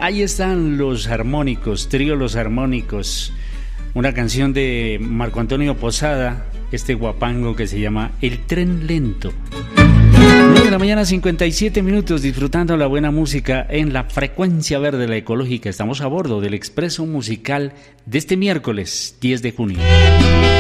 Ahí están los armónicos, trío Los Armónicos. Una canción de Marco Antonio Posada, este guapango que se llama El Tren Lento. 9 de la mañana, 57 minutos, disfrutando la buena música en la frecuencia verde, la ecológica. Estamos a bordo del expreso musical de este miércoles 10 de junio.